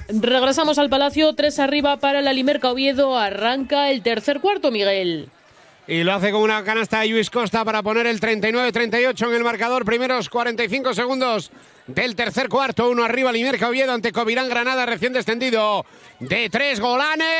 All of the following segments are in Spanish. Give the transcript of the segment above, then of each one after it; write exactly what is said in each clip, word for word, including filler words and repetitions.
Regresamos al Palacio, tres arriba para la Limerca Oviedo. Arranca el tercer cuarto, Miguel. Y lo hace con una canasta de Lluís Costa para poner el treinta y nueve treinta y ocho en el marcador. Primeros cuarenta y cinco segundos del tercer cuarto. Uno arriba, Limerca Oviedo ante Covirán Granada, recién descendido. De tres, Golaner.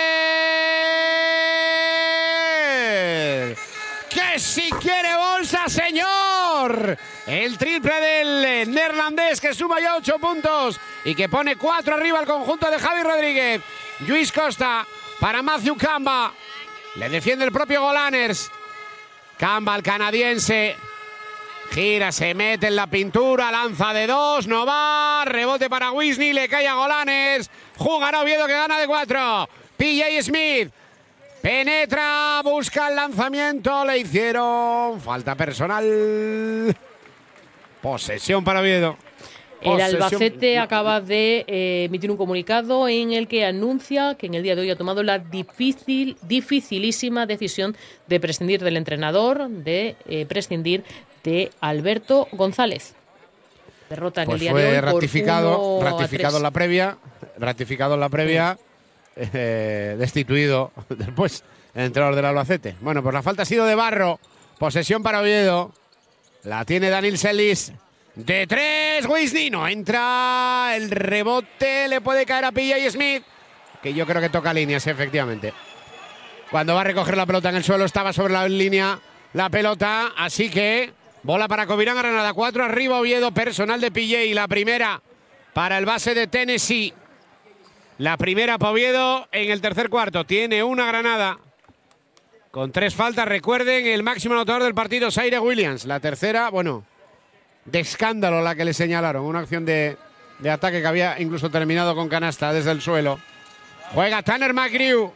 ¡Que si quiere bolsa, señor! El triple del neerlandés que suma ya ocho puntos y que pone cuatro arriba al conjunto de Javi Rodríguez. Lluís Costa para Matthew Kamba. Le defiende el propio Golaners. Kamba, el canadiense. Gira, se mete en la pintura, lanza de dos, no va. Rebote para Wisney, le cae a Golaners. Jugará Oviedo que gana de cuatro. P J Smith. Penetra, busca el lanzamiento, le hicieron falta personal. Posesión para Oviedo. El Albacete acaba de eh, emitir un comunicado en el que anuncia que en el día de hoy ha tomado la difícil, dificilísima decisión de prescindir del entrenador, de eh, prescindir de Alberto González. Derrota en pues el día fue de hoy ratificado, por uno ratificado en la previa, ratificado en la previa, sí. eh, destituido después el entrenador del Albacete. Bueno, pues la falta ha sido de Barro. Posesión para Oviedo. La tiene Daniel Celis. De tres, Wisney. No entra. El rebote le puede caer a P J Smith, que yo creo que toca líneas, efectivamente. Cuando va a recoger la pelota en el suelo, estaba sobre la línea la pelota. Así que bola para Covirán Granada. Cuatro arriba, Oviedo. Personal de P J. La primera para el base de Tennessee. La primera para Oviedo en el tercer cuarto. Tiene una Granada. Con tres faltas, recuerden, el máximo anotador del partido, Zaire Williams. La tercera, bueno, de escándalo la que le señalaron. Una acción de, de ataque que había incluso terminado con canasta desde el suelo. Juega Tanner McGrew.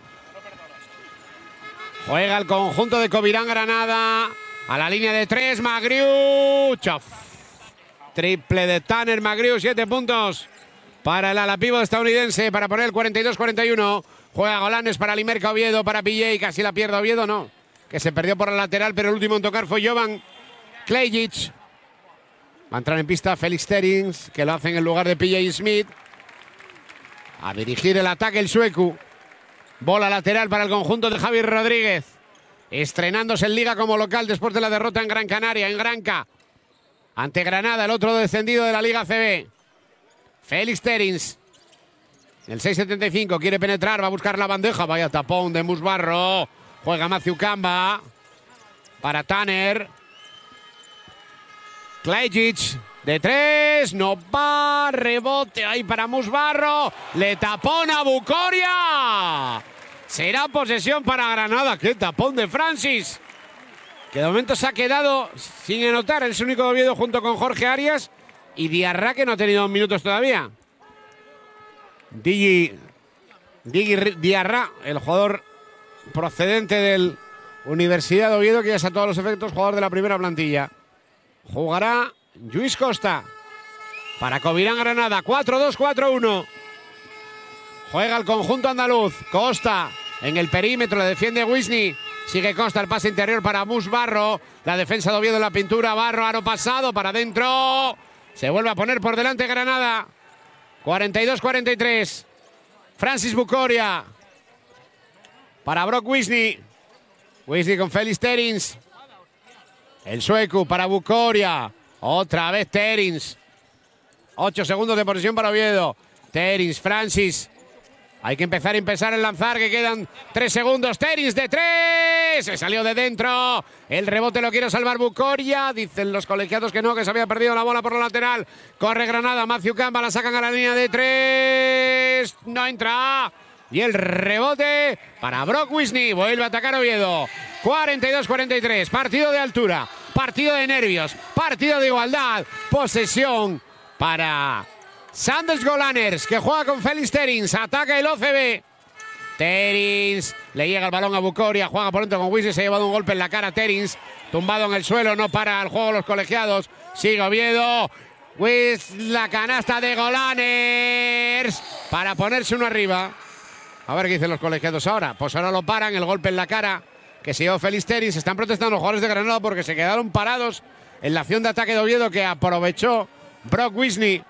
Juega el conjunto de Covirán Granada. A la línea de tres, McGrew. Chof. Triple de Tanner McGrew, siete puntos para el ala pívot estadounidense para poner el cuarenta y dos cuarenta y uno. Juega Golanes para Limerca Oviedo, para P J, casi la pierde Oviedo, no. Que se perdió por la lateral, pero el último en tocar fue Jovan Klejic. Va a entrar en pista Felix Terins, que lo hace en el lugar de P J Smith. A dirigir el ataque el sueco. Bola lateral para el conjunto de Javi Rodríguez. Estrenándose en Liga como local después de la derrota en Gran Canaria, en Granca. Ante Granada, el otro descendido de la Liga C B. Felix Terins. El seis setenta y cinco quiere penetrar, va a buscar la bandeja. Vaya tapón de Musbarro. Juega Matthew Kamba. Para Tanner. Klejic. De tres. No va. Rebote ahí para Musbarro. Le tapona Bucoria. Será posesión para Granada. ¡Qué tapón de Francis! Que de momento se ha quedado sin anotar. Es el único Oviedo junto con Jorge Arias. Y Diarra, que no ha tenido minutos todavía. Digi, Digi Diarra, el jugador procedente del Universidad de Oviedo, que ya es a todos los efectos jugador de la primera plantilla. Jugará Lluís Costa para Covirán Granada. cuatro dos cuatro uno. Juega el conjunto andaluz. Costa en el perímetro, le defiende Wisney. Sigue Costa, el pase interior para Mus Barro. La defensa de Oviedo en la pintura. Barro, aro pasado, para adentro. Se vuelve a poner por delante Granada. cuarenta y dos cuarenta y tres. Francis Bucoria. Para Brock Wisney. Wisney con Felix Terins. El sueco para Bucoria. Otra vez Terins. Ocho segundos de posesión para Oviedo. Terins, Francis. Hay que empezar a empezar el lanzar, que quedan tres segundos. Terins de tres. Se salió de dentro. El rebote lo quiere salvar Bucoria. Dicen los colegiados que no, que se había perdido la bola por la lateral. Corre Granada. Matthew Kamba, la sacan a la línea de tres. No entra. Y el rebote para Brock Wisney. Vuelve a atacar Oviedo. cuarenta y dos cuarenta y tres. Partido de altura. Partido de nervios. Partido de igualdad. Posesión para Sanders Golaners, que juega con Felix Terins. Ataca el O C B. Terins. Le llega el balón a Bucoria. Juega por dentro con Wisney. Se ha llevado un golpe en la cara Terins. Tumbado en el suelo. No para el juego los colegiados. Sigue Oviedo. Wis, la canasta de Golaners para ponerse uno arriba. A ver qué dicen los colegiados ahora. Pues ahora lo paran. El golpe en la cara que se llevó Felix Terins. Están protestando los jugadores de Granada porque se quedaron parados en la acción de ataque de Oviedo, que aprovechó Brock Wisney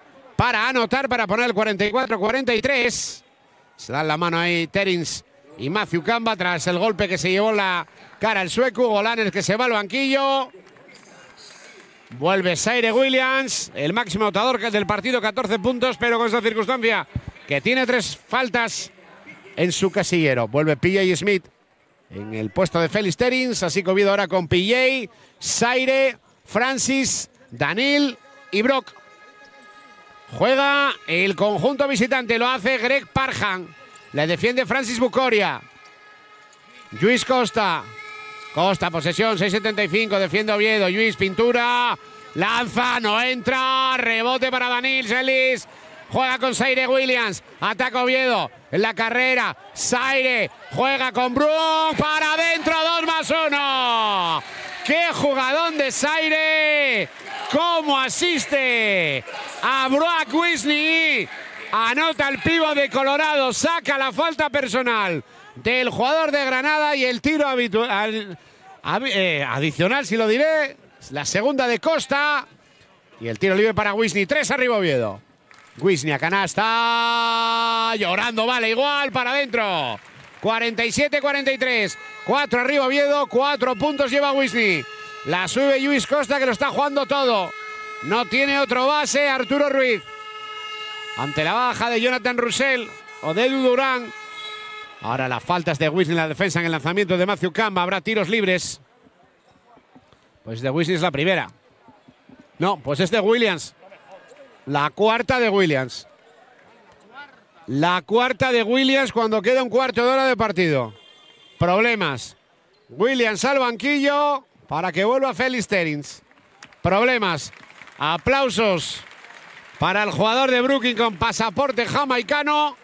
para anotar, para poner el cuarenta y cuatro cuarenta y tres. Se dan la mano ahí Terins y Matthew Camba tras el golpe que se llevó la cara el sueco. Golanes que se va al banquillo. Vuelve Zaire Williams, el máximo anotador del partido, catorce puntos, pero con esta circunstancia que tiene tres faltas en su casillero. Vuelve P J Smith en el puesto de Felix Terins, así que Oviedo ahora con P J, Zaire, Francis, Daniel y Brock. Juega el conjunto visitante, lo hace Greg Parham. Le defiende Francis Bucoria. Lluís Costa. Costa, posesión, seis setenta y cinco, defiende Oviedo. Lluís, pintura, lanza, no entra. Rebote para Daniel Celis. Juega con Zaire Williams. Ataca Oviedo en la carrera. Zaire juega con Brook. Para adentro, dos más uno. ¡Qué jugadón de Zaire! ¡Cómo asiste a Brock Wisney! Anota el pivo de Colorado. Saca la falta personal del jugador de Granada y el tiro habitual, eh, adicional, si lo diré. La segunda de Costa. Y el tiro libre para Wisney. Tres arriba Oviedo. Wisney a canasta. Llorando, vale, igual para adentro. cuarenta y siete cuarenta y tres. Cuatro arriba Oviedo. Cuatro puntos lleva Wisney. La sube Lluís Costa, que lo está jugando todo. No tiene otro base, Arturo Ruiz. Ante la baja de Jonathan Russell o de Edu Durán. Ahora las faltas de Wisney en la defensa, en el lanzamiento de Matthew Camba. Habrá tiros libres. Pues de Wisney es la primera. No, pues es de Williams. La cuarta de Williams. La cuarta de Williams cuando queda un cuarto de hora de partido. Problemas. Williams al banquillo para que vuelva Felix Terins. Problemas. Aplausos para el jugador de Brooklyn con pasaporte jamaicano.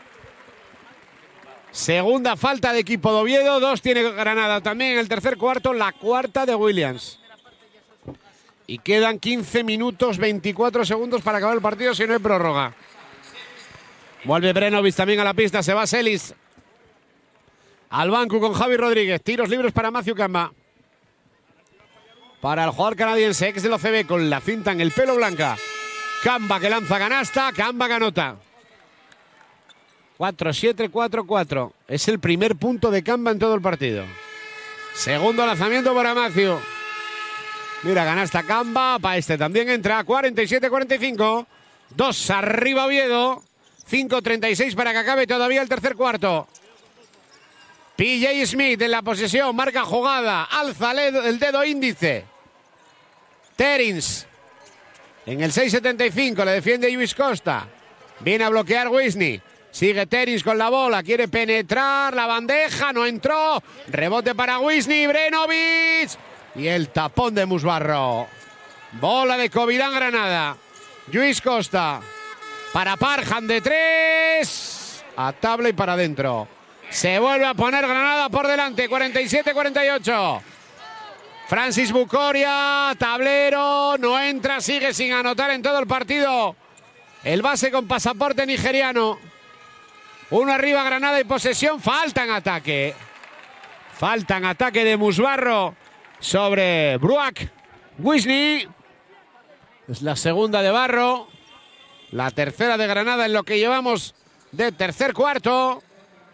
Segunda falta de equipo de Oviedo. Dos tiene Granada también en el tercer cuarto. La cuarta de Williams. Y quedan quince minutos, veinticuatro segundos para acabar el partido si no hay prórroga. Vuelve Brenovic también a la pista. Se va Celis al banco con Javi Rodríguez. Tiros libres para Matthew Camba. Para el jugador canadiense, ex del O C B, con la cinta en el pelo blanca. Camba que lanza canasta. Camba que anota. cuatro siete cuatro cuatro. Es el primer punto de Camba en todo el partido. Segundo lanzamiento para Matthew. Mira, canasta Camba. Para este también entra. cuarenta y siete cuarenta y cinco. Dos arriba Oviedo. cinco treinta y seis para que acabe todavía el tercer cuarto. P J Smith en la posesión. Marca jugada. Alza el dedo índice. Terins. En el seis setenta y cinco le defiende Lluís Costa. Viene a bloquear Wisney. Sigue Terins con la bola. Quiere penetrar. La bandeja. No entró. Rebote para Wisney. Brenovic. Y el tapón de Musbarro. Bola de Covirán Granada. Lluís Costa. Para Parham de tres. A tabla y para adentro. Se vuelve a poner Granada por delante. cuarenta y siete cuarenta y ocho. Francis Bucoria. Tablero. No entra. Sigue sin anotar en todo el partido. El base con pasaporte nigeriano. Uno arriba Granada y posesión. Falta en ataque. Falta en ataque de Musbarro sobre Brock Wisney. Es la segunda de Barro. La tercera de Granada en lo que llevamos de tercer cuarto.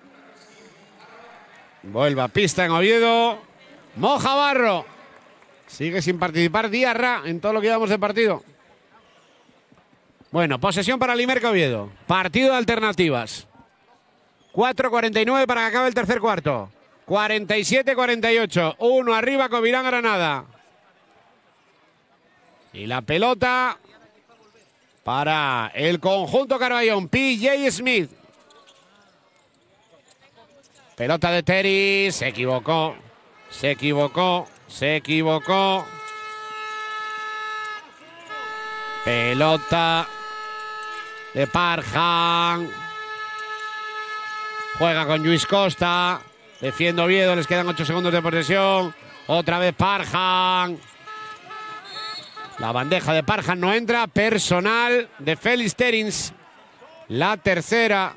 Vuelve a pista en Oviedo. Moja Barro. Sigue sin participar Diarra en todo lo que llevamos de partido. Bueno, posesión para Limerca Oviedo. Partido de alternativas. cuatro cuarenta y nueve para que acabe el tercer cuarto. cuarenta y siete cuarenta y ocho. Uno arriba Covirán Granada. Y la pelota para el conjunto Carballón. P J Smith. Pelota de Terry. Se equivocó. Se equivocó. Se equivocó. Pelota de Parham. Juega con Lluís Costa. Defiende Oviedo. Les quedan ocho segundos de posesión. Otra vez Parham. La bandeja de Parham no entra. Personal de Felix Terins. La tercera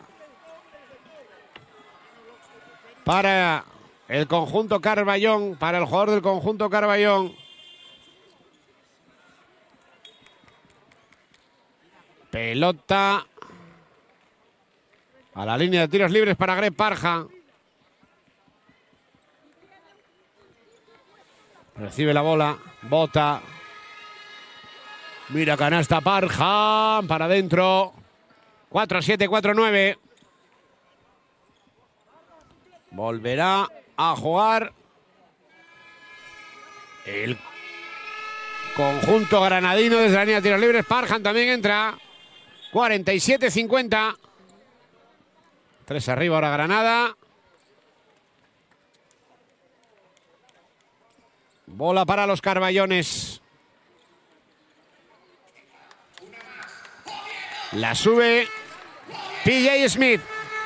para el conjunto Carballón. Para el jugador del conjunto Carballón. Pelota a la línea de tiros libres para Greg Parja. Recibe la bola, bota. Mira canasta Parja, para adentro. cuatro siete, cuatro nueve. Volverá a jugar el conjunto granadino desde la línea de tiros libres. Parham también entra. cuarenta y siete cincuenta. Tres arriba ahora Granada. Bola para los Carballones. La sube P J Smith.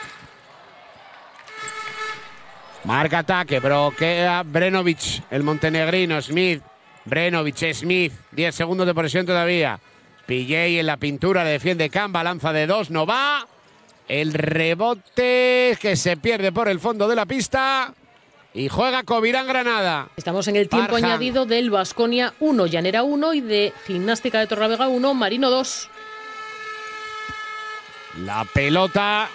Marca ataque, bloquea Brenovic, el montenegrino. Smith, Brenovic, Smith. diez segundos de posesión todavía. P J en la pintura, le defiende Camba, lanza de dos, no va. El rebote que se pierde por el fondo de la pista. Y juega Covirán Granada. Estamos en el tiempo Parham. añadido del Baskonia uno, Llanera uno y de Gimnástica de Torrelavega uno, Marino dos. La pelota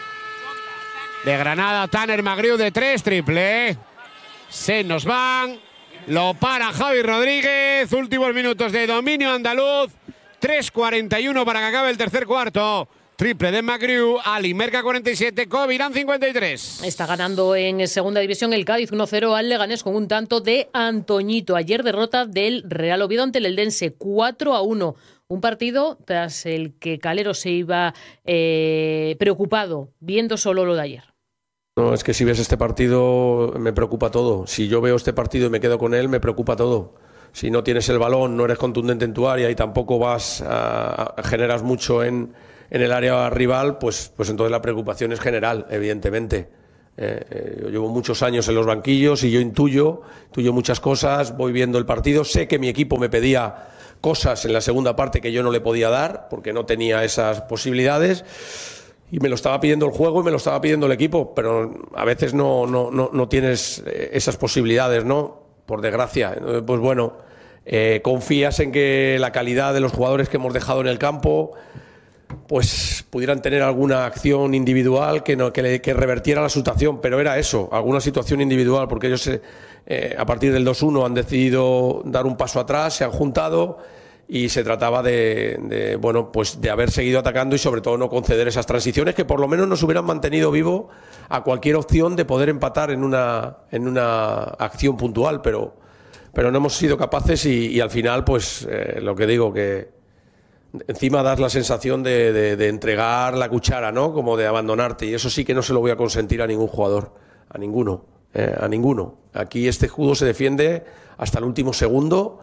de Granada, Tanner Magriu de tres, triple. Se nos van. Lo para Javi Rodríguez. Últimos minutos de dominio andaluz. tres cuarenta y uno para que acabe el tercer cuarto. Triple de Magriu, Ali Merca cuarenta y siete, Covirán cincuenta y tres. Está ganando en segunda división el Cádiz uno cero al Leganés con un tanto de Antoñito. Ayer derrota del Real Oviedo ante el Eldense cuatro a uno. Un partido tras el que Calero se iba eh, preocupado, viendo solo lo de ayer. No, es que si ves este partido me preocupa todo. Si yo veo este partido y me quedo con él, me preocupa todo. Si no tienes el balón, no eres contundente en tu área y tampoco vas a, a generas mucho en, en el área rival, pues, pues entonces la preocupación es general, evidentemente. Eh, eh, yo llevo muchos años en los banquillos y yo intuyo, intuyo muchas cosas, voy viendo el partido, sé que mi equipo me pedía cosas en la segunda parte que yo no le podía dar porque no tenía esas posibilidades y me lo estaba pidiendo el juego y me lo estaba pidiendo el equipo, pero a veces no, no, no, no tienes esas posibilidades, ¿no? Por desgracia. Pues bueno, eh, confías en que la calidad de los jugadores que hemos dejado en el campo pues pudieran tener alguna acción individual que, no, que, le, que revertiera la situación, pero era eso, alguna situación individual, porque ellos eh, a partir del dos uno han decidido dar un paso atrás, se han juntado y se trataba de, de, bueno, pues de haber seguido atacando y sobre todo no conceder esas transiciones que por lo menos nos hubieran mantenido vivo a cualquier opción de poder empatar en una, en una acción puntual, pero, pero no hemos sido capaces y, y al final pues eh, lo que digo que encima das la sensación de, de, de entregar la cuchara, ¿no? Como de abandonarte. Y eso sí que no se lo voy a consentir a ningún jugador. A ninguno. Eh, a ninguno. Aquí este escudo se defiende hasta el último segundo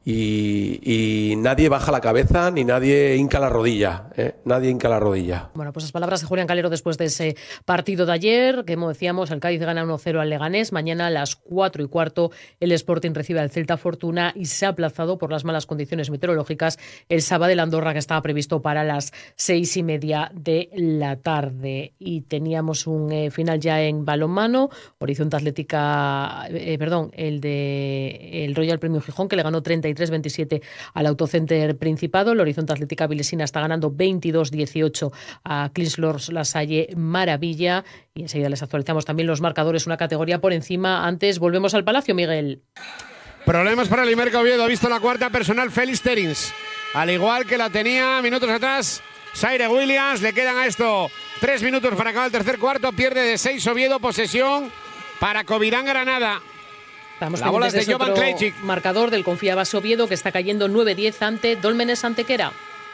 y, y nadie baja la cabeza ni nadie hinca la rodilla. ¿eh? Nadie hinca la rodilla. Bueno, pues las palabras de Julián Calero después de ese partido de ayer, que como decíamos, el Cádiz gana uno cero al Leganés. Mañana a las cuatro y cuarto el Sporting recibe al Celta Fortuna y se ha aplazado por las malas condiciones meteorológicas el Sabadell Andorra, que estaba previsto para las seis y media de la tarde. Y teníamos un eh, final ya en balonmano. Horizonte Atlética, eh, perdón, el de el Royal Premio Gijón, que le ganó treinta y tres veintisiete al Autocenter Principado. El Horizonte Atlética Vilesina está ganando veintidós dieciocho a Clinslors La Salle Maravilla. Y enseguida les actualizamos también los marcadores, una categoría por encima. Antes volvemos al Palacio, Miguel. Problemas para el Imerca Oviedo. Ha visto la cuarta personal Félix Terins. Al igual que la tenía minutos atrás Zaire Williams. Le quedan a esto tres minutos para acabar el tercer cuarto. Pierde de seis Oviedo. Posesión para Covirán Granada. Estamos la bola es de ese Jovan Krejcik. Marcador del Confía Base Oviedo, que está cayendo nueve diez ante Dólmenes Antequera.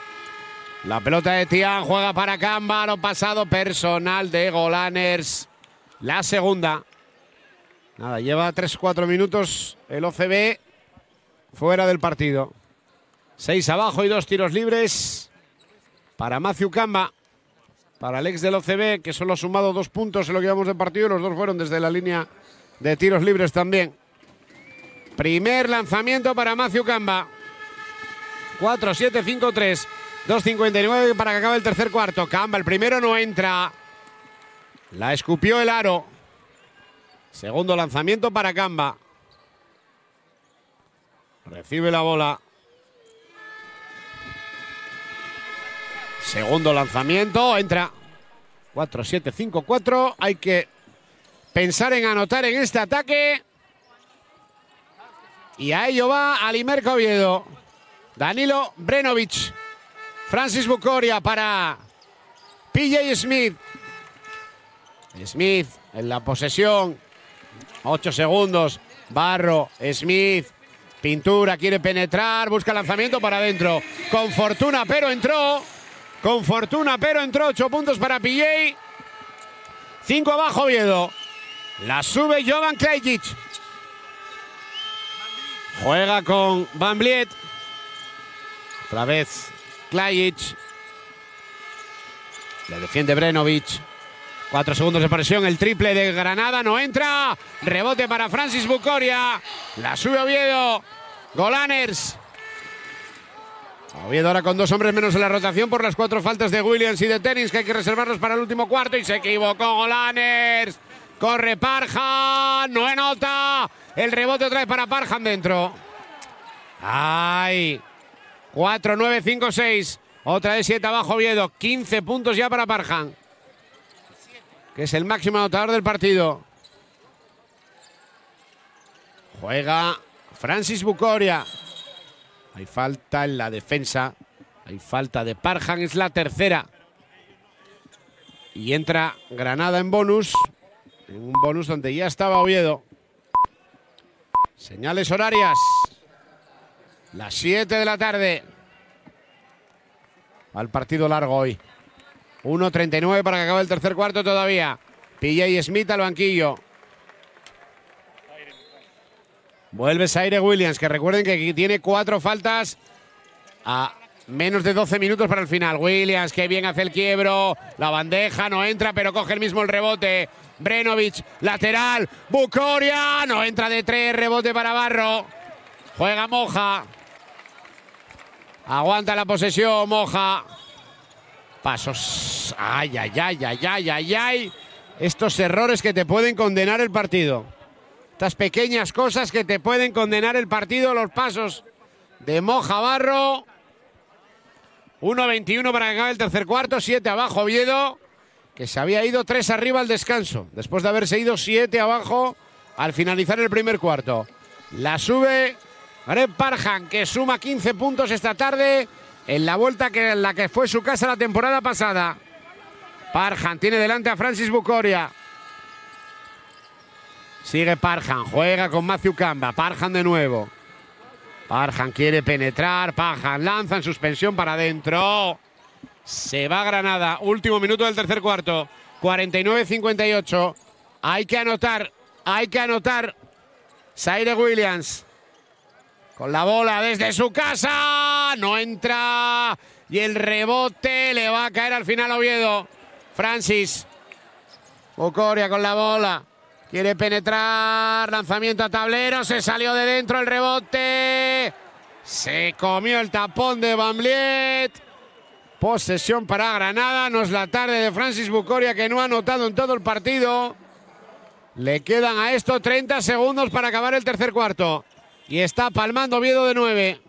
La pelota de Tian juega para Camba. Lo pasado personal de Golaners. La segunda. Nada, lleva tres cuatro minutos el O C B fuera del partido. seis abajo y dos tiros libres para Matthew Camba. Para el ex del O C B, que solo ha sumado dos puntos en lo que llevamos de partido. Y los dos fueron desde la línea de tiros libres también. Primer lanzamiento para Matthew Camba. cuatro siete cinco tres. dos cincuenta y nueve para que acabe el tercer cuarto. Camba, el primero no entra. La escupió el aro. Segundo lanzamiento para Camba. Recibe la bola. Segundo lanzamiento, entra cuatro siete cinco cuatro. Hay que pensar en anotar en este ataque. Y a ello va Alimerka Oviedo. Danilo Brenovic. Francis Bucoria para P J Smith. Smith en la posesión. ocho segundos. Barro, Smith. Pintura, quiere penetrar. Busca lanzamiento para adentro. Con fortuna, pero entró. Con fortuna, pero entró. ocho puntos para P J. cinco abajo Oviedo. La sube Jovan Klajic. Juega con Van Vliet. Otra vez Klajic. Le defiende Brenovic. Cuatro segundos de presión. El triple de Granada no entra. Rebote para Francis Bucoria. La sube Oviedo. Golaners. Oviedo ahora con dos hombres menos en la rotación por las cuatro faltas de Williams y de Tenis, que hay que reservarlos para el último cuarto. Y se equivocó Golaners. Corre Parham. No anota. El rebote otra vez para Parham dentro. ¡Ay! cuatro nueve cinco seis. Otra de siete abajo Oviedo. quince puntos ya para Parham, que es el máximo anotador del partido. Juega Francis Bucoria. Hay falta en la defensa. Hay falta de Parham. Es la tercera. Y entra Granada en bonus. En un bonus donde ya estaba Oviedo. Señales horarias. Las siete de la tarde. Al partido largo hoy. uno treinta y nueve para que acabe el tercer cuarto todavía. P J Smith al banquillo. Vuelve Zaire Williams, que recuerden que tiene cuatro faltas a menos de doce minutos para el final. Williams, que bien hace el quiebro. La bandeja no entra, pero coge el mismo el rebote. Brenovic, lateral. Bucoria, no entra de tres. Rebote para Barro. Juega Moja. Aguanta la posesión, Moja. Pasos. Ay, ay, ay, ay, ay, ay, ay. Estos errores que te pueden condenar el partido. Estas pequeñas cosas que te pueden condenar el partido. Los pasos de Moja Barro. uno veintiuno para que acabe el tercer cuarto. siete abajo Oviedo, que se había ido tres arriba al descanso, después de haberse ido siete abajo al finalizar el primer cuarto. La sube Greg Parham, que suma quince puntos esta tarde en la vuelta que en la que fue su casa la temporada pasada. Parham tiene delante a Francis Bucoria. Sigue Parham, juega con Matthew Kamba. Parham de nuevo. Parham quiere penetrar. Parham lanza en suspensión para adentro. Se va Granada. Último minuto del tercer cuarto. cuarenta y nueve cincuenta y ocho. Hay que anotar. Hay que anotar. Zaire Williams. Con la bola desde su casa. No entra. Y el rebote le va a caer al final a Oviedo. Francis Bucoria con la bola. Quiere penetrar. Lanzamiento a tablero. Se salió de dentro el rebote. Se comió el tapón de Van Vliet. Posesión para Granada. No es la tarde de Francis Bucoria, que no ha anotado en todo el partido. Le quedan a esto treinta segundos para acabar el tercer cuarto. Y está palmando Oviedo de nueve.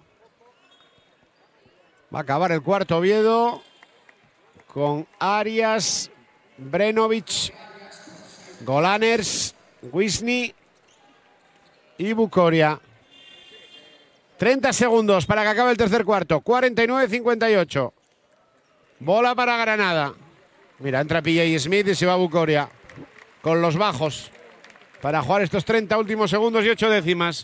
Va a acabar el cuarto Oviedo con Arias, Brenovic, Golaners, Wisny y Bucoria. treinta segundos para que acabe el tercer cuarto. cuarenta y nueve cincuenta y ocho. Bola para Granada. Mira, entra P J Smith y se va Bucoria con los bajos para jugar estos treinta últimos segundos y ocho décimas.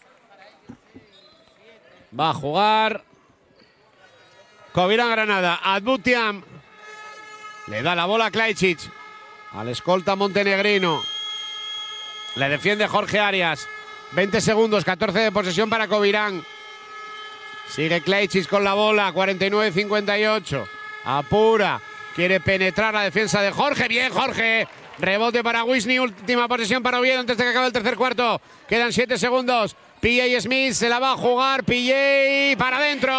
Va a jugar Covirán Granada. Adbutiam le da la bola a Klajic. Al escolta montenegrino. Le defiende Jorge Arias. veinte segundos, catorce de posesión para Covirán. Sigue Klajic con la bola. cuarenta y nueve cincuenta y ocho. Apura. Quiere penetrar la defensa de Jorge. Bien, Jorge. Rebote para Wisny. Última posesión para Oviedo antes de que acabe el tercer cuarto. Quedan siete segundos. P J Smith se la va a jugar. P J para adentro.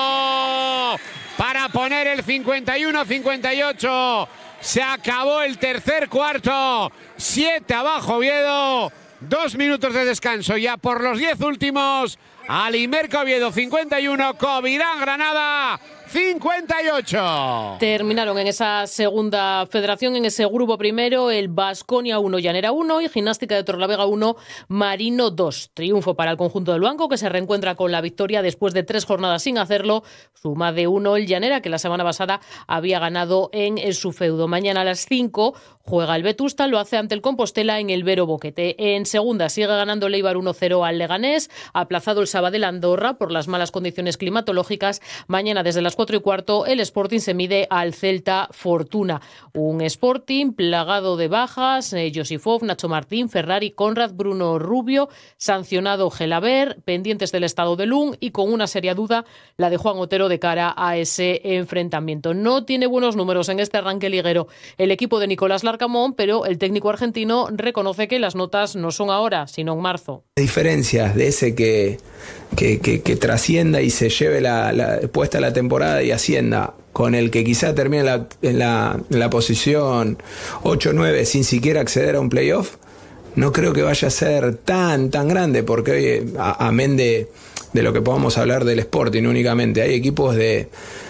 Para poner el cincuenta y uno cincuenta y ocho. Se acabó el tercer cuarto. siete abajo Oviedo. Dos minutos de descanso ya por los diez últimos. Alimerka Oviedo cincuenta y uno. Covirán Granada cincuenta y ocho. Terminaron en esa segunda federación, en ese grupo primero, el Baskonia uno, Llanera uno y Gimnástica de Torrelavega uno, Marino dos. Triunfo para el conjunto del Blanco, que se reencuentra con la victoria después de tres jornadas sin hacerlo. Suma de uno el Llanera, que la semana pasada había ganado en su feudo. Mañana a las cinco juega el Vetusta, lo hace ante el Compostela en el Vero Boquete. En segunda sigue ganando el Eibar uno cero al Leganés, aplazado el Sabadell Andorra por las malas condiciones climatológicas. Mañana desde las cuatro y cuarto el Sporting se mide al Celta Fortuna. Un Sporting plagado de bajas, eh, Josifov, Nacho Martín, Ferrari, Conrad, Bruno Rubio, sancionado Gelaber, pendientes del estado de Lun y con una seria duda la de Juan Otero de cara a ese enfrentamiento. No tiene buenos números en este arranque liguero el equipo de Nicolás Larcamón, pero el técnico argentino reconoce que las notas no son ahora, sino en marzo. Diferencias de ese que, que, que, que trascienda y se lleve la, la puesta la temporada y ascienda, con el que quizá termine la, en, la, en la posición ocho nueve sin siquiera acceder a un playoff, no creo que vaya a ser tan, tan grande, porque hoy, amén de, de lo que podamos hablar del Sporting únicamente, hay equipos de...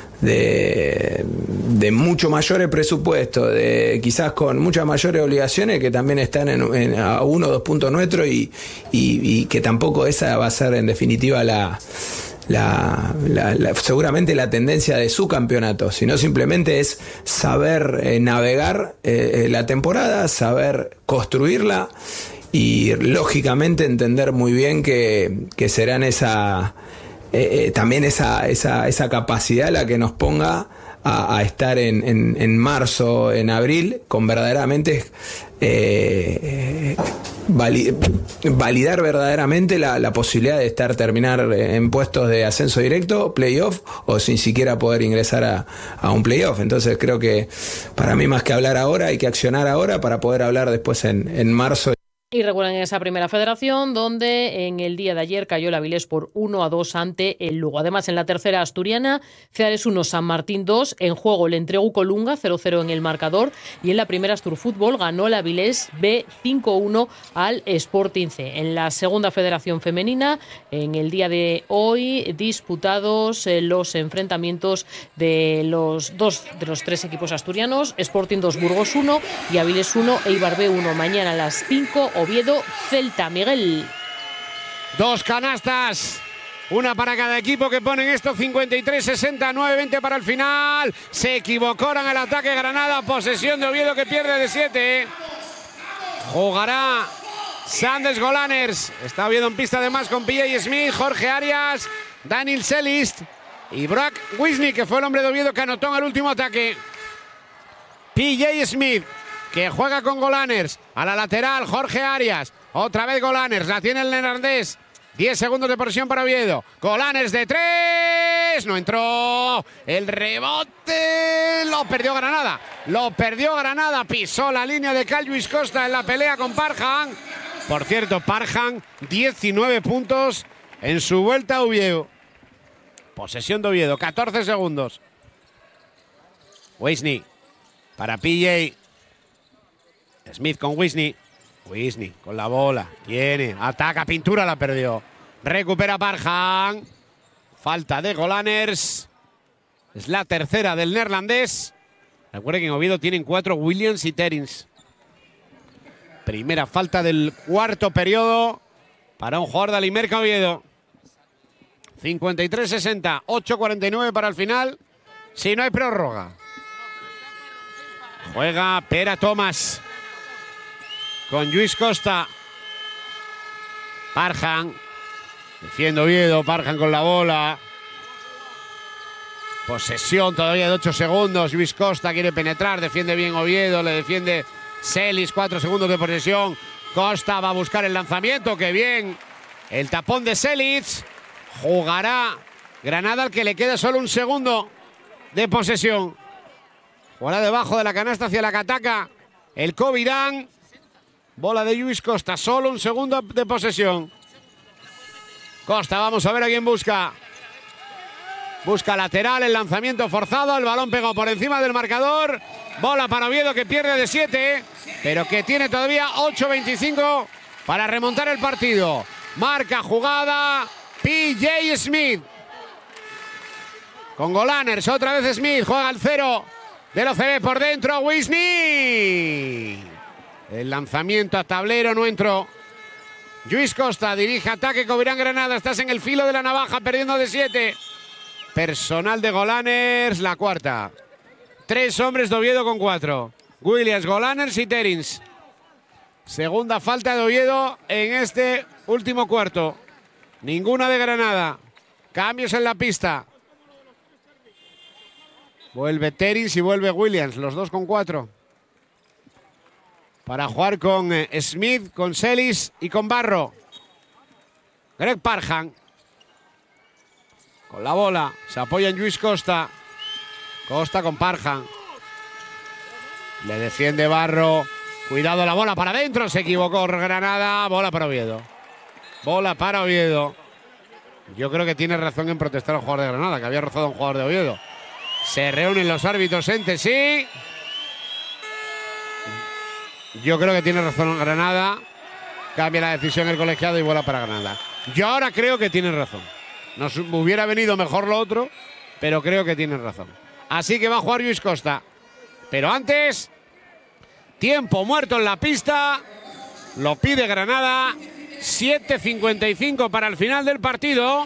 De, de mucho mayores presupuestos, de quizás con muchas mayores obligaciones que también están en, en, a uno o dos puntos nuestros y, y, y que tampoco esa va a ser en definitiva la, la, la, la seguramente la tendencia de su campeonato, sino simplemente es saber eh, navegar eh, la temporada, saber construirla y lógicamente entender muy bien que, que serán esa Eh, eh, también esa, esa, esa capacidad la que nos ponga a, a estar en, en, en marzo, en abril, con verdaderamente eh, vali, validar verdaderamente la, la posibilidad de estar terminar en puestos de ascenso directo, playoff, o sin siquiera poder ingresar a, a un playoff. Entonces creo que para mí, más que hablar ahora, hay que accionar ahora para poder hablar después en, en marzo. Y recuerden esa primera federación donde en el día de ayer cayó el Avilés por uno a dos ante el Lugo. Además, en la tercera asturiana, Ceares uno, San Martín dos, en juego el Entregu Colunga cero cero en el marcador, y en la primera Asturfútbol ganó el Avilés B cinco uno al Sporting C. En la segunda federación femenina, en el día de hoy, disputados los enfrentamientos de los dos de los tres equipos asturianos, Sporting dos, Burgos uno y Avilés uno, Eibar B uno. Mañana a las cinco, Oviedo Celta. Miguel. Dos canastas, una para cada equipo, que ponen esto cincuenta y tres sesenta, nueve veinte para el final. Se equivocaron el ataque Granada, posesión de Oviedo que pierde de siete. Jugará Sanders Golaners. Está Oviedo en pista además con P J Smith, Jorge Arias, Daniel Selist y Brock Wisney, que fue el hombre de Oviedo que anotó en el último ataque. P J Smith, que juega con Golaners. A la lateral, Jorge Arias. Otra vez Golaners. La tiene el neerlandés. diez segundos de posesión para Oviedo. Golaners de tres. No entró. El rebote. Lo perdió Granada. Lo perdió Granada. Pisó la línea de Cal Lluís Costa en la pelea con Parham. Por cierto, Parham, diecinueve puntos en su vuelta a Oviedo. Posesión de Oviedo. catorce segundos. Wisney para P J. Smith con Wisney. Wisney con la bola. Tiene. Ataca. Pintura. La perdió. Recupera Parham. Falta de Golaners. Es la tercera del neerlandés. Recuerden que en Oviedo tienen cuatro Williams y Terins. Primera falta del cuarto periodo para un jugador de Alimerca Oviedo. cincuenta y tres sesenta. ocho cuarenta y nueve para el final. Si no hay prórroga. Juega Pera Thomas con Lluís Costa. Parham. Defiende Oviedo. Parham con la bola. Posesión todavía de ocho segundos. Lluís Costa quiere penetrar. Defiende bien Oviedo. Le defiende Celis. cuatro segundos de posesión. Costa va a buscar el lanzamiento. ¡Qué bien! El tapón de Celis. Jugará Granada, al que le queda solo un segundo de posesión. Jugará debajo de la canasta hacia la cataca el Covirán. Bola de Lluís Costa, solo un segundo de posesión. Costa, vamos a ver a quién busca. Busca lateral, el lanzamiento forzado, el balón pegado por encima del marcador. Bola para Oviedo, que pierde de siete, pero que tiene todavía ocho veinticinco para remontar el partido. Marca jugada P J Smith. con Golaners, otra vez Smith, juega al cero del O C B por dentro, Wisny. El lanzamiento a tablero no entró. Lluís Costa dirige ataque, Covirán Granada, estás en el filo de la navaja, perdiendo de siete. Personal de Golaners, la cuarta. Tres hombres de Oviedo con cuatro. Williams, Golaners y Terins. Segunda falta de Oviedo en este último cuarto. Ninguna de Granada. Cambios en la pista. Vuelve Terins y vuelve Williams, los dos con cuatro. Para jugar con eh, Smith, con Celis y con Barro. Greg Parham. Con la bola. Se apoya en Lluís Costa. Costa con Parham. Le defiende Barro. Cuidado la bola para adentro. Se equivocó Granada. Bola para Oviedo. Bola para Oviedo. Yo creo que tiene razón en protestar al jugador de Granada, que había rozado a un jugador de Oviedo. Se reúnen los árbitros entre sí. Yo creo que tiene razón Granada. Cambia la decisión el colegiado y bola para Granada. Yo ahora creo que tiene razón. Nos hubiera venido mejor lo otro, pero creo que tiene razón. Así que va a jugar Lluís Costa. Pero antes, tiempo muerto en la pista. Lo pide Granada. siete cincuenta y cinco para el final del partido.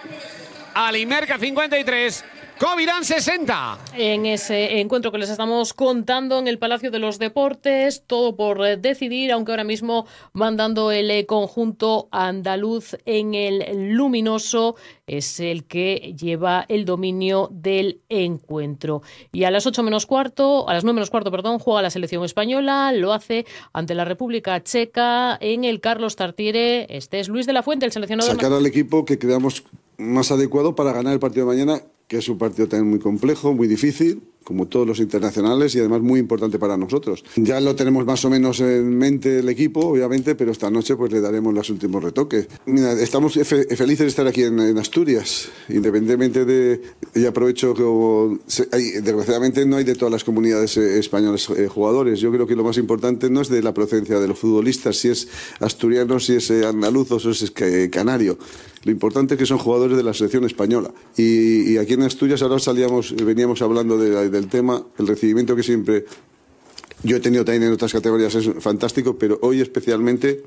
Alimerca cincuenta y tres. Covirán sesenta. En ese encuentro que les estamos contando en el Palacio de los Deportes, todo por decidir, aunque ahora mismo van dando el conjunto andaluz en el luminoso, es el que lleva el dominio del encuentro. Y a las ocho menos cuarto, a las nueve menos cuarto, perdón, juega la selección española, lo hace ante la República Checa en el Carlos Tartiere. Este es Luis de la Fuente, el seleccionador. Sacar al equipo que creamos más adecuado para ganar el partido de mañana, que es un partido también muy complejo, muy difícil, como todos los internacionales, y además muy importante para nosotros. Ya lo tenemos más o menos en mente el equipo, obviamente, pero esta noche pues le daremos los últimos retoques. Mira, estamos fe felices de estar aquí en, en Asturias, independientemente de... Y aprovecho que se, hay, desgraciadamente no hay de todas las comunidades eh, españolas eh, jugadores. Yo creo que lo más importante no es de la procedencia de los futbolistas, si es asturiano, si es eh, andaluz o si es eh, canario. Lo importante es que son jugadores de la selección española. Y, y aquí en Asturias ahora salíamos, veníamos hablando de, del tema, el recibimiento que siempre yo he tenido también en otras categorías es fantástico, pero hoy especialmente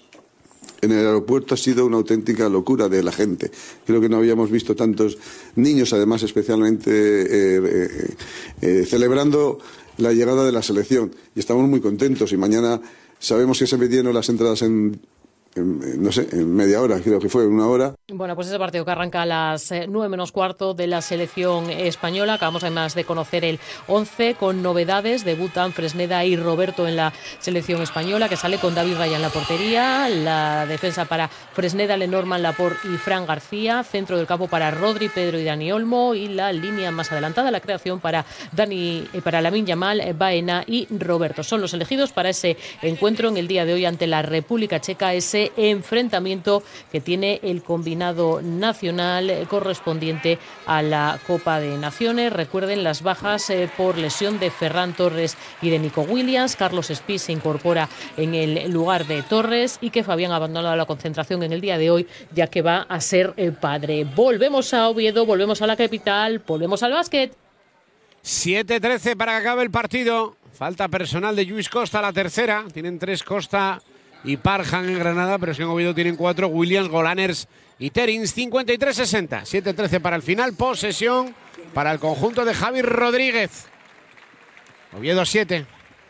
en el aeropuerto ha sido una auténtica locura de la gente. Creo que no habíamos visto tantos niños, además especialmente eh, eh, eh, celebrando la llegada de la selección. Y estamos muy contentos y mañana sabemos que se metieron las entradas en... En, no sé, en media hora, creo que fue, una hora. Bueno, pues ese partido que arranca a las nueve menos cuarto de la selección española. Acabamos además de conocer el once con novedades. Debutan Fresneda y Roberto en la selección española, que sale con David Raya en la portería. La defensa para Fresneda, Lenormand, Laporte y Fran García. Centro del campo para Rodri, Pedro y Dani Olmo. Y la línea más adelantada, la creación para Dani, para Lamine Yamal, Baena y Roberto. Son los elegidos para ese encuentro en el día de hoy ante la República Checa, ese enfrentamiento que tiene el combinado nacional correspondiente a la Copa de Naciones. Recuerden las bajas eh, por lesión de Ferran Torres y de Nico Williams. Carlos Espí se incorpora en el lugar de Torres y que Fabián ha abandonado la concentración en el día de hoy, ya que va a ser el padre. Volvemos a Oviedo, volvemos a la capital, volvemos al básquet. siete trece para que acabe el partido. Falta personal de Lluís Costa, la tercera. Tienen tres Costa y Parham en Granada, pero es que en Oviedo tienen cuatro, Williams, Golaners y Terins. Cincuenta y tres sesenta, siete trece para el final. Posesión para el conjunto de Javi Rodríguez. Oviedo siete.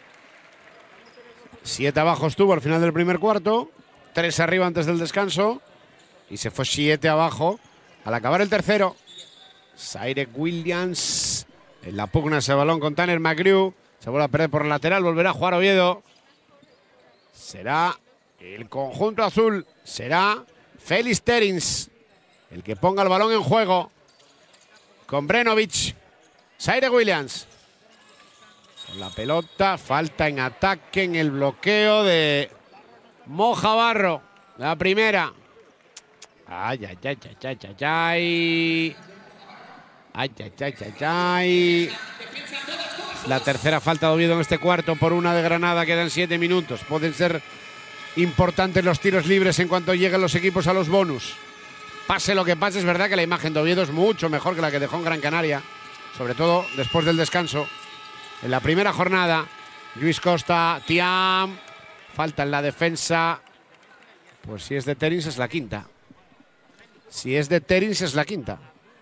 siete abajo estuvo al final del primer cuarto, tres arriba antes del descanso y se fue siete abajo al acabar el tercero. Zaire Williams en la pugna ese balón con Tanner McGrew. Se vuelve a perder por el lateral, volverá a jugar Oviedo. Será el conjunto azul, será Félix Terins el que ponga el balón en juego con Brenovic. Zaire Williams con la pelota, falta en ataque en el bloqueo de Moja Barro. La primera. Ay, ay, ay, ay, ay, ay, ay. Ay, ay, ay, ay, ay. La tercera falta de Oviedo en este cuarto por una de Granada. Quedan siete minutos. Pueden ser importantes los tiros libres en cuanto lleguen los equipos a los bonus. pase lo que pase, es verdad que la imagen de Oviedo es mucho mejor que la que dejó en Gran Canaria, sobre todo después del descanso. En la primera jornada, Lluís Costa, Thiam, falta en la defensa. Pues si es de Terins es la quinta. Si es de Terins es la quinta.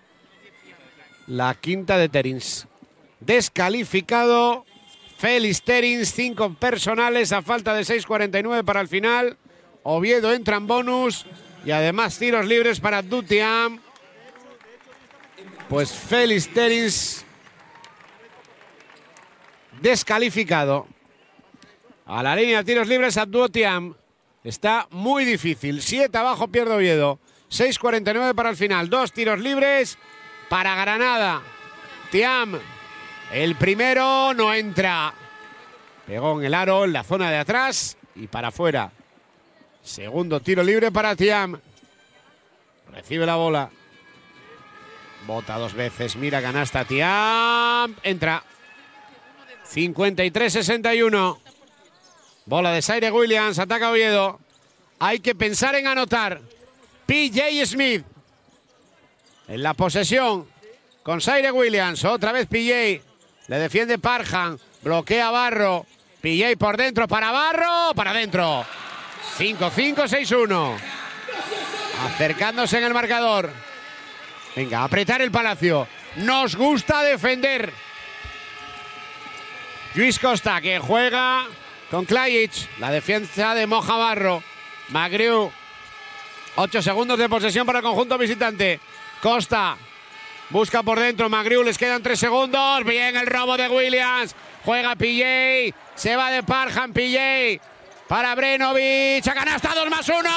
La quinta de Terins. Descalificado Félix Terins, cinco personales a falta de seis cuarenta y nueve para el final. Oviedo entra en bonus y además tiros libres para Abdou Thiam. Pues Félix Terins descalificado. A la línea de tiros libres Abdou Thiam. Está muy difícil. siete abajo pierde Oviedo. seis cuarenta y nueve para el final. Dos tiros libres para Granada. Thiam. El primero no entra. Pegó en el aro, en la zona de atrás y para afuera. Segundo tiro libre para Thiam. Recibe la bola. Bota dos veces. Mira canasta Thiam. Entra. cincuenta y tres sesenta y uno. Bola de Zaire Williams. Ataca Oviedo. Hay que pensar en anotar. P J Smith. En la posesión. Con Zaire Williams. Otra vez P J. Le defiende Parham. Bloquea Barro. P J por dentro para Barro. Para adentro. cinco cinco seis uno. Acercándose en el marcador. Venga, apretar el Palacio. Nos gusta defender. Lluís Costa que juega con Klajic. La defensa de Moja Barro. Magriu. Ocho segundos de posesión para el conjunto visitante. Costa. Busca por dentro. Magriu. Les quedan tres segundos. Bien el robo de Williams. Juega P J. Se va de Parham P J. Para Brenovic. A canasta dos más uno.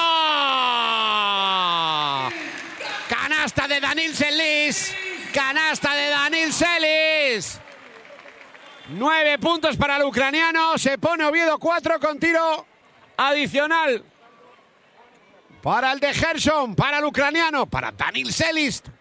Canasta de Danil Selis. Canasta de Danil Selis. Nueve puntos para el ucraniano. Se pone Oviedo cuatro con tiro adicional. Para el de Gerson. Para el ucraniano. Para Danil Selis.